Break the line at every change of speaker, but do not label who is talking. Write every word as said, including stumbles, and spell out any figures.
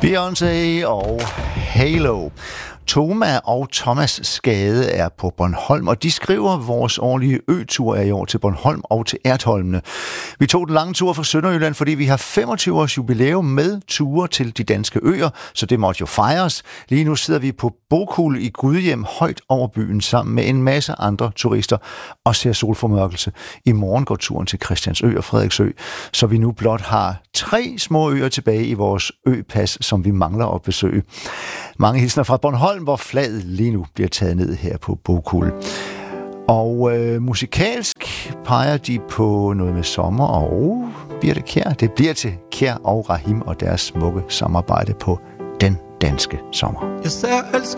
Beyoncé og Halo. Toma og Thomas Skade er på Bornholm, og de skriver, at vores årlige ø-tur er i år til Bornholm og til Ertholmene. Vi tog den lange tur fra Sønderjylland, fordi vi har femogtyve års jubilæum med ture til de danske øer, så det måtte jo fejres. Lige nu sidder vi på Bokul i Gudhjem, højt over byen, sammen med en masse andre turister og ser solformørkelse. I morgen går turen til Christiansø og Frederiksø, så vi nu blot har tre små øer tilbage i vores ø-pas, som vi mangler at besøge. Mange hilsner fra Bornholm, hvor flaget lige nu bliver taget ned her på Bokul. Og øh, musikalsk peger de på noget med sommer og Birthe Kjær. Det bliver til Kjær og Rahim og deres smukke samarbejde på Den Danske Sommer.
Jeg ser